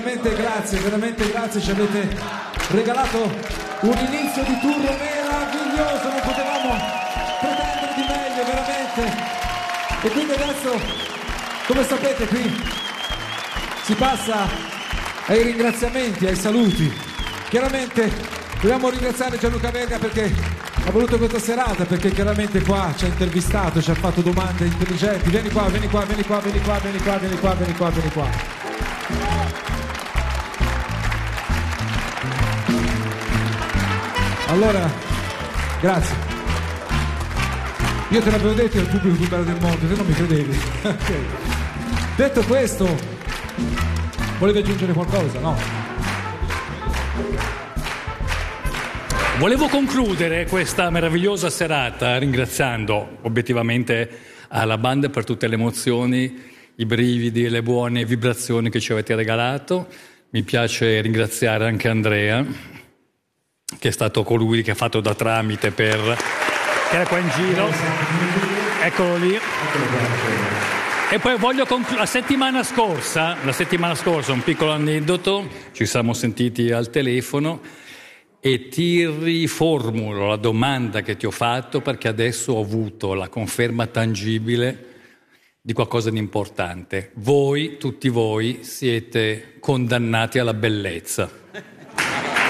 Veramente grazie, ci avete regalato un inizio di tour meraviglioso, non potevamo pretendere di meglio, veramente. E quindi adesso, come sapete, qui si passa ai ringraziamenti, ai saluti. Chiaramente dobbiamo ringraziare Gianluca Verga perché ha voluto questa serata, perché chiaramente qua ci ha intervistato, ci ha fatto domande intelligenti. Vieni qua. Allora, grazie. Io te l'avevo detto, è il pubblico più bello del mondo, se non mi credevi. Okay. Detto questo, volevi aggiungere qualcosa, no? Volevo concludere questa meravigliosa serata ringraziando obiettivamente alla banda per tutte le emozioni, i brividi e le buone vibrazioni che ci avete regalato. Mi piace ringraziare anche Andrea, che è stato colui che ha fatto da tramite che era qua in giro, eccolo lì. E poi voglio concludere, la settimana scorsa, un piccolo aneddoto, ci siamo sentiti al telefono e ti riformulo la domanda che ti ho fatto perché adesso ho avuto la conferma tangibile di qualcosa di importante. Voi, tutti voi, siete condannati alla bellezza.